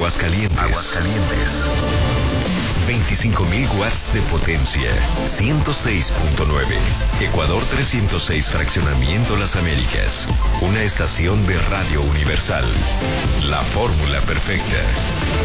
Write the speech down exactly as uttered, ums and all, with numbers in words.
Aguascalientes. Aguascalientes. veinticinco mil watts de potencia. ciento seis punto nueve. Ecuador trescientos seis, Fraccionamiento Las Américas. Una estación de Radio Universal. La fórmula perfecta.